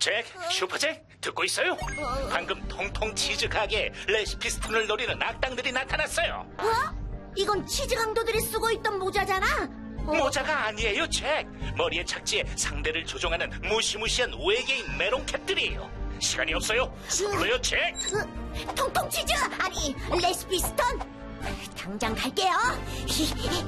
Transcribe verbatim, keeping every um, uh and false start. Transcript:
잭, 슈퍼잭, 듣고 있어요? 방금 통통 치즈 가게에 레시피 스톤을 노리는 악당들이 나타났어요. 뭐? 이건 치즈 강도들이 쓰고 있던 모자잖아. 어, 모자가 아니에요, 잭. 머리에 착지해 상대를 조종하는 무시무시한 외계인 메론캣들이에요. 시간이 없어요. 서둘러요, 잭. 으, 통통 치즈 아니 레시피 스톤. 당장 갈게요.